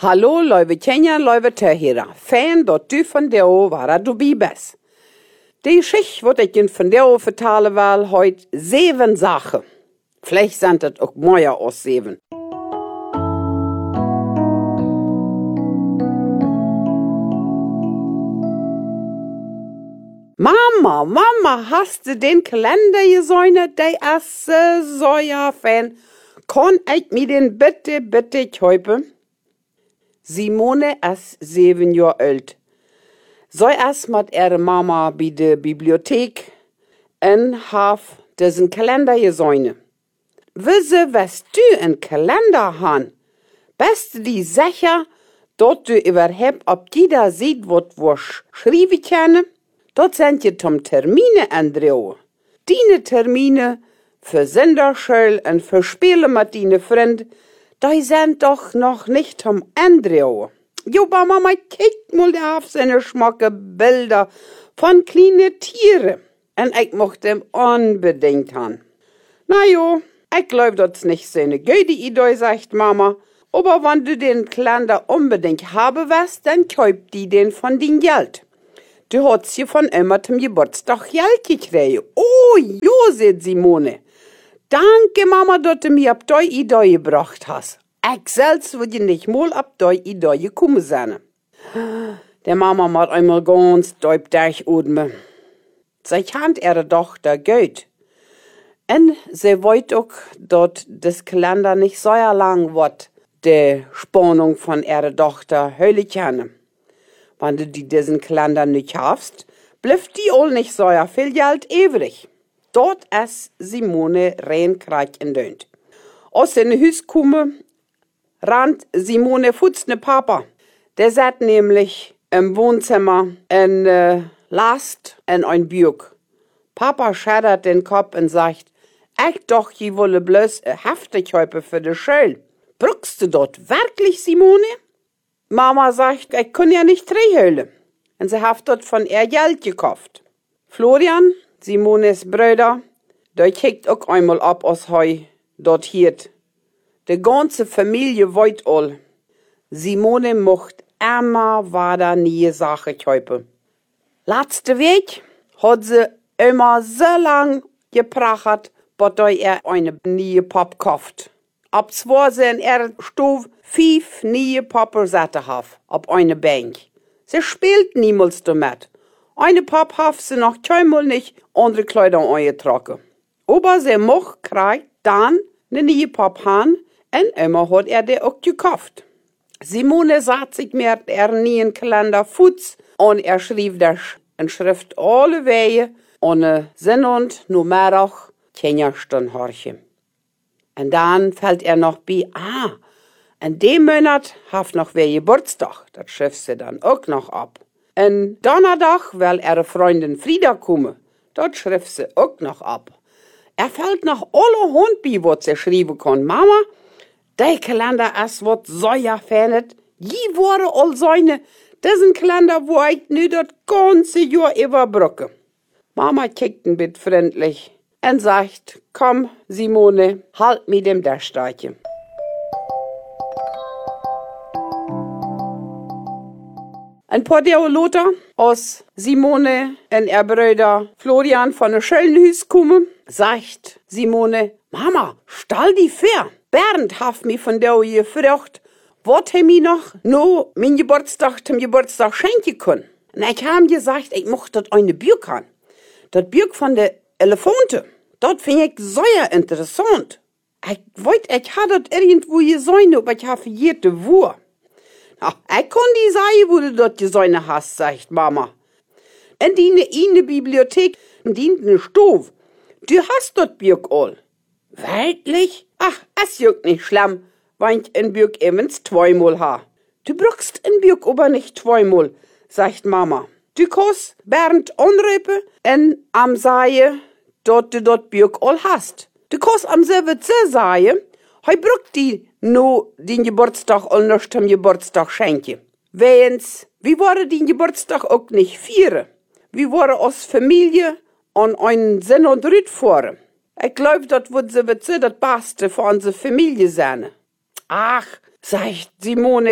Hallo, lieve Kenja, lieve Tehira. Fijn dat du van jou waar du bij bent. Die Geschichte, wat ik je van jou vertellen wil, heute 7 Sachen. Vielleicht sind das auch mehr als 7. Mama, hast du den Kalender gesehen? Der ist so ja fan. Kann ich mir den bitte kaufen? Simone ist 7 Jahre alt. So ist mit ihrer Mama bei der Bibliothek und hat diesen Kalender gesehen. Wisse, was du einen Kalender hast? Bist du dir sicher, dass du überhaupt ob jeder sieht, was wir schreiben können? Dort sind ja zum Termine, Andrea. Deine Termine für Senderschule und für Spiele mit deinen Freunden, die sind doch noch nicht zum Andrea. Jo, Mama, kick mal auf seine schmacke Bilder von kleinen Tieren. Und ich mochte ihm unbedingt haben. Na jo, ich glaub, das ist nicht so eine gute Idee, sagt Mama. Aber wenn du den Kalender unbedingt haben willst, dann kauf die den von dein Geld. Du hast hier von immer zum Geburtstag Geld gekriegt. Oh, jo, sagt Simone. Danke, Mama, dass du mir auf die Idee gebracht hast. Ich selbst würde nicht mal auf die Idee gekommen sein. Der Mama macht einmal ganz deep durchatmen. Sie kennt ihre Tochter gut. Und sie weiß auch, dass das Kalender nicht so lang wird, die Spannung von ihrer Tochter hören kann. Wenn du diesen Kalender nicht hast, bleibt die auch nicht so viel Geld übrig. Dort ist Simone rein krank und dönt. Aus dem Haus kommen, rannt Simone futzne Papa. Der sat nämlich im Wohnzimmer und last in ein Buch. Papa schüttelt den Kopf und sagt, ich doch, je wolle bloß heftig heute für die Schule. Brauchst du dort wirklich, Simone? Mama sagt, ich kann ja nicht reinhören. Und sie hat dort von ihr Geld gekauft. Florian, Simones Bruder, der kickt auch einmal ab aus Heu dort hier. Die ganze Familie weiß all. Simone mocht immer weiter nie Sache kaufen. Letzte Weg hat sie immer so lang geprachert, bis er eine neue Pop kauft. Ab zwar sie in ihrer Stube 5 neue Popper satte hat, auf eine Bank. Sie spielt niemals damit. Eine Pop hat sie noch keinmal nicht andere Kleidung angetragen. Aber sie mocht kriegt dann eine neue Pop haben und immer hat die auch gekauft. Simone sagt sich mir neuen Kalender Fuß und schrieb das in Schrift alle Wege ohne Sinn und Nummer auch Kenja-Stunden horchen. Und dann fällt noch bei, in dem Monat hat noch wer Geburtstag. Das schrift sie dann auch noch ab. Und Donnerstag will ihre Freundin Frieda kommen. Das schrift sie auch noch ab. Fällt noch alle Hund bei, was sie schreiben kann. Mama, der Kalender ist was so ja fähnet. Je wurde all seine, diesen Kalender, wo ich nu das ganze Jahr überbrücke. Mama kickt ein bisschen freundlich und sagt, komm, Simone, halt mit dem Dachsteige. Ein paar Tage Lothar aus Simone und ihr Bruder Florian von der Schulhaus kommen, sagt Simone, Mama, stell die fair. Bernd hat mich von der gefragt, was er mir noch mein Geburtstag zum Geburtstag schenken kann. Und ich habe gesagt, ich möchte das eine Buch haben. Das Buch von der Elefante. Das finde ich sehr interessant. Ich weiß, ich habe das irgendwo gesehen, aber ich habe vergessen, wo. Ich kann die sagen, wo du das gesehen hast, sagt Mama. In die Bibliothek, in die Stube. Du hast das Buch all. Wirklich? Ach, es juckt nicht schlimm, wenn ich ein Buch eben 2-mal habe. Du brauchst ein Buch aber nicht 2-mal, sagt Mama. Du kannst Bernd anrufen und am sagen, dass du das Buch all hast. Du kannst am selben sagen, he braucht die nur den Geburtstag all noch zum Geburtstag schenken. Wenn's, wir wollen den Geburtstag auch nicht feiern. Wir wollen als Familie an einen Sinn und Rüt fahren. Ich glaube, das wird so das Beste für unsere Familie sein. Ach, sagt Simone,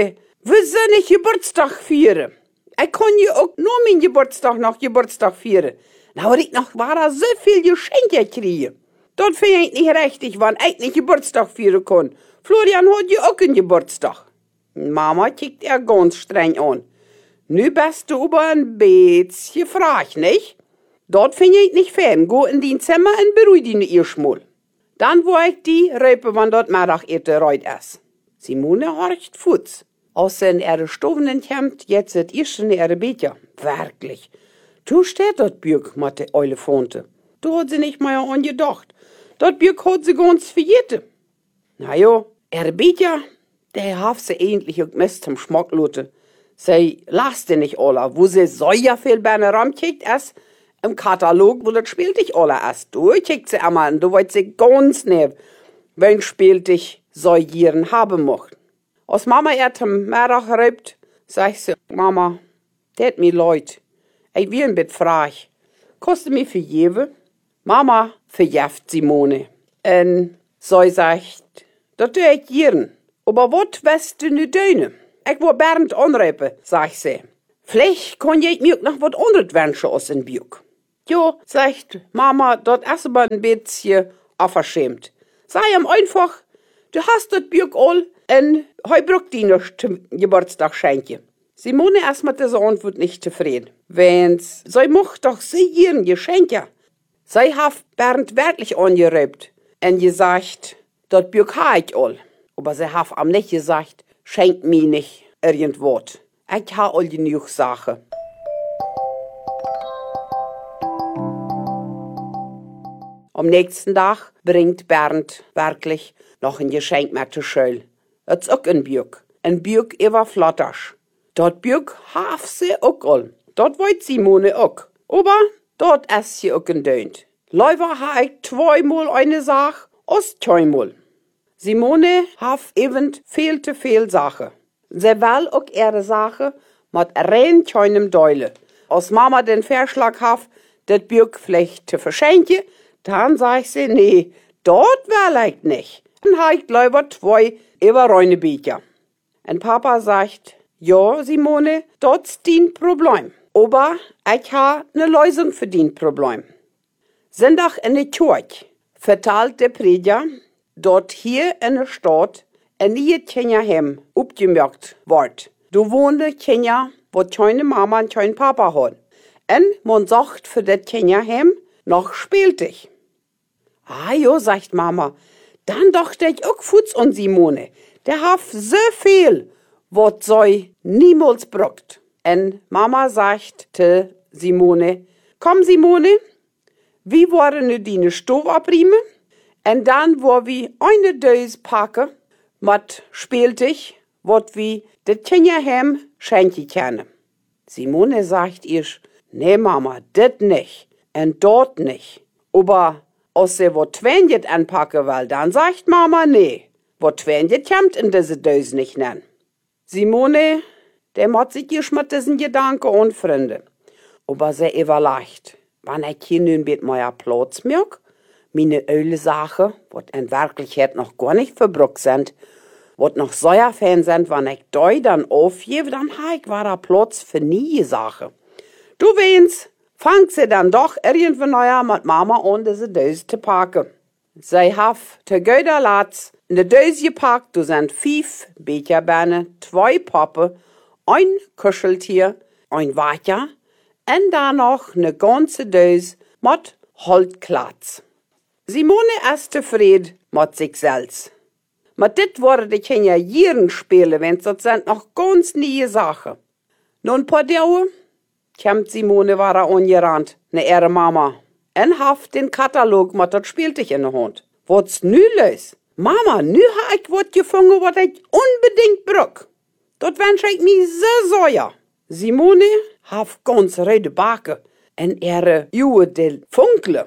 Wir sind nicht Geburtstag feiern. Ich kann ja auch nur mein Geburtstag feiern. Nou, ich noch war so viel Geschenke kriege. Das finde ich nicht richtig, wann ich nicht Geburtstag feiern kann. Florian hat ja auch einen Geburtstag. Mama kickt er ganz streng an. Nu bist du aber ein bisschen frech, nicht? Dort finde ich nicht fern. Go in dein Zimmer und beruhig dich erstmal. Dann wo ich die Röpe, wann dort Mittagete reut ist. Simone horcht Fuß. Aus in ihre Stoven kämmt, jetzt het erst in ihre Becher. Wirklich. Du steht dort Bürg, mit der Elefanten. Du hat sie nicht mal an gedacht. Dort Bürg hat sie ganz verjährte. Na jo, ihre Becher, der hat sie endlich auch Mist zum Schmack lote. Sie lasste nicht alle, wo sie so ja viel Berne ramkickt ist, im Katalog, wo das spielt ich alle erst. Du kickt sie einmal an, du wollt sie ganz neb, wenn spielt ich so Jieren haben mocht. Als Mama zum Mittag reibt, sagt sie, Mama, det mir leid. Ich will ein bisschen frage. Kostet mir für jewe? Mama verjeft Simone. Und sie sagt, das tue ich jieren. Aber was wirst du nu tun? Ich will Bernd anreipen, sagt sie. Vielleicht kann ich mir noch was anderes wünschen als ein Bürg. Jo, sagt Mama, das ist aber ein bisschen unverschämt. Sei ihm einfach, du hast das Bürg all und heute braucht die noch zum Geburtstag schenken. Simone ist mit dieser Antwort nicht zufrieden. Wenn's, sie macht doch sie ihren Geschenke. Sie hat Bernd wirklich angereibt und gesagt, das Bürg ha ich all. Aber sie hat am nicht gesagt, schenkt mir nicht irgendwas. Ich ha all genug Sachen. Am nächsten Tag bringt Bernd wirklich noch ein Geschenk mit zur Schule. Es ist auch ein Bürg. Ein Bürg über Flattasch. Dort Bürg haf sie auch all. Dort wollt Simone auch. Aber dort ist sie auch ein Dönt. Leider ha ich zweimal eine Sache als zweimal. Simone haf eben viel zu viel Sache. Sie will auch ihre Sache mit rein keinem Deule. Als Mama den Vorschlag haf, das Bürg vielleicht zu verschenken, dann sag sie, nee, dort will ich nicht. Dann ha ich lieber 2 überreine Bücher. Und Papa sagt, ja, Simone, das ist dein Problem. Aber ich ha ne Lösung für dein Problem. Sonntag in der Kirche verteilt der Prediger, dort hier in der Stadt ein neues Kinderheim aufgemerkt wird. Da wohnen Kinder, wo keine Mama und kein Papa hat. Und man sagt für das Kinderheim noch spieltig. Ah jo, sagt Mama, dann dachte ich auch Fuß an Simone. Der hat so viel, was sie niemals braucht. Und Mama sagt zu Simone, komm Simone, wie wollen wir deine Stove abriemen? Und dann wollen wir eine Dose packen, mit spieltig, was wir das Kinderheim schenken können. Simone sagt ihr, nee Mama, das nicht und dort nicht. Aber als sie was Twänjet anpacken will, dann sagt Mama nee. Was Twänjet kommt in diese Dose nicht nennen. Simone, der macht sich hier mit diesen Gedanken und Freunde. Aber sie überlegt, wenn ich hier nun mit meiner Platz merke, meine Öle-Sachen, was in Wirklichkeit noch gar nicht verbraucht sind, was noch Säuerfan sind, wenn ich da dann aufgebe, dann habe ich wahrer Platz für nie Sachen. Du weißt, fangt sie dann doch irgendwie neuer mit Mama an, diese Dose zu packen. Sie hat zu guter Latz in der Dose gepackt, da sind 5 Becherbeine, 2 Pappe, ein Kuscheltier, ein Wacher und dann noch eine ganze Dose mit Holzklatz. Simone ist zufrieden mit sich selbst. Mit dit worden die Kinder Jieren spielen, wenn das sind noch ganz neue Sachen. Nun ein paar Tage kommt Simone war angerannt, ne ihre Mama, und haft den Katalog mit das Spieltisch in der Hand. Was nu los? Mama, nu ha ich wat gefunden, was ich unbedingt brauch. Dat wünsch ich mir so sehr. Simone haft ganz rede Backen und ihre Uhr del Funkle.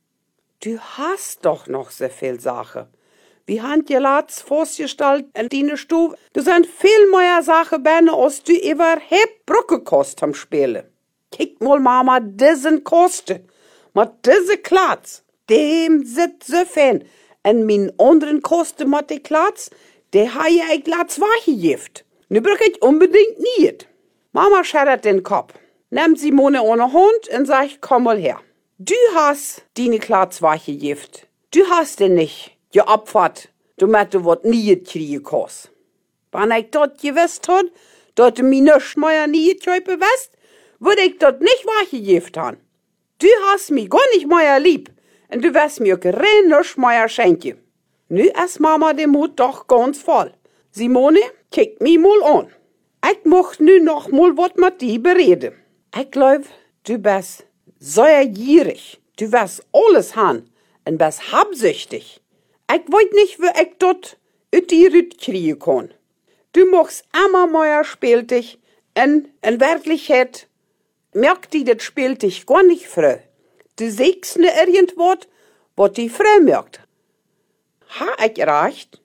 Du hast doch noch so viel Sachen. Wie hand je laatst vorgestellt in deine Stube. Du sind viel mehr Sachen benne, als du überhaupt Brücke kost am Spielen. Kick mal, Mama, diesen Kosten. Mit diese Klatz. Dem sitzt so fein. Und mein anderen Kosten mit der Klatz, der ha ich Klatz weggegeben. Nu brauch ich unbedingt niet. Mama schüttelt den Kopf, nimmt Simone ohne Hund und sagt, komm mal her. Du hast deine Klatzweiche gift. Du hast den nicht geopfert, damit du wat niet kriegen kannst. Wenn ich dort gewusst had, dass du mir nicht mehr niet köpen wirst, würde ich dort nicht weitergegeben haben. Du hast mich gar nicht mehr lieb und du wirst mir auch rein nicht mehr schenken. Nu ist Mama den Mut doch ganz voll. Simone, kick mich mal an. Ich möcht nu noch mal wat mit dir bereden. Ich glaub, du bist sehr gierig. Du wirst alles haben und bist habsüchtig. Ich weiß nicht, wie ich dort ut die Rüt kriegen kann. Du machst immer mehr spieltig und in Wirklichkeit merkt die das spieltig gar nicht frei. Du siehst ne irgendwas, was die frei merkt. Ha ich recht?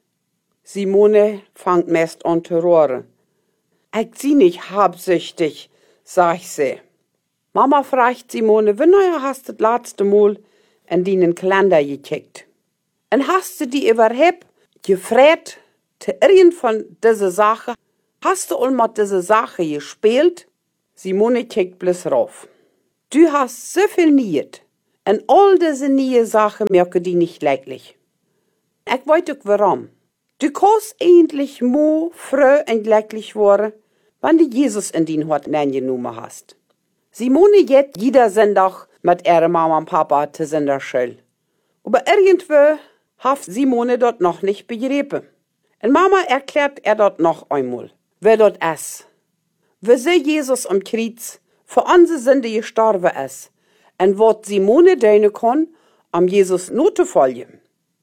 Simone fangt meist an zu rohren. Ich sie nicht habsüchtig, sag sie. Mama fragt Simone, wann hast du das letzte Mal in deinen Kalender gekickt? Und hast du die überhaupt gefragt, zu irgend von dieser Sache? Hast du einmal diese Sache gespielt? Simone kickt bloß rauf. Du hast so viel Niet. Und all diese neue Sachen merken die nicht leidlich. Ich weiß auch warum. Du kannst endlich mo fröh und glücklich werden, wenn du Jesus in dein Hort genommen hast. Simone geht jeder Sonntag mit ihrer Mama und Papa zu Sonderschule. Aber irgendwo hat Simone dort noch nicht begriffen. Und Mama erklärt dort noch einmal, wer dort ist. Wieso Jesus am Kreuz für unsere Sünde gestorben ist und was Simone tun kann, um Jesus nur zu folgen.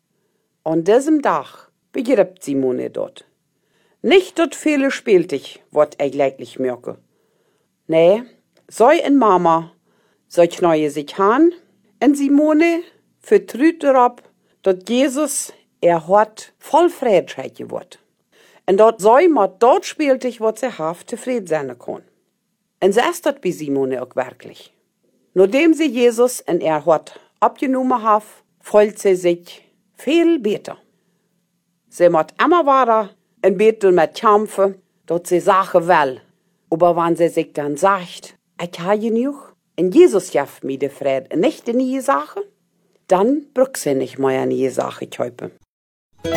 An diesem Tag begreift Simone dort. Nicht dort viele spieltig, was ich gleich merke. Nee, so in Mama, so kneue sich han, und Simone vertraut darauf, dass Jesus hat voll Friedheit geworden. Und dort soll man dort spieltig, was sie hat, zufrieden sein kann. Und so ist das bei Simone auch wirklich. Nachdem sie Jesus in ihr Hort abgenommen hat, fühlt sie sich viel besser. Sie muss immer weiter in Beten mit kämpfen, dass sie Sachen will. Aber wenn sie sich dann sagt, ich habe genug, und Jesus gibt mir die Friede, nicht die neue Sache, dann braucht sie nicht mehr eine neue Sache kaufen.